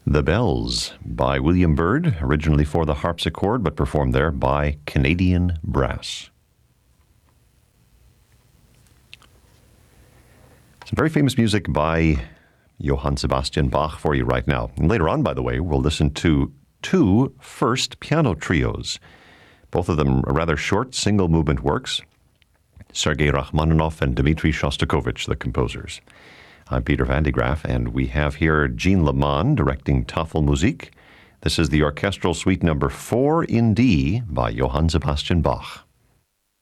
The Bells by William Byrd, originally for the harpsichord, but performed there by Canadian Brass. Some very famous music by Johann Sebastian Bach for you right now. And later on, by the way, we'll listen to two first piano trios. Both of them are rather short, single-movement works. Sergei Rachmaninoff and Dmitri Shostakovich, the composers. I'm Peter Van de Graaff, and we have here Jean Lamond directing Tafelmusik. This is the orchestral suite number 4 in D by Johann Sebastian Bach.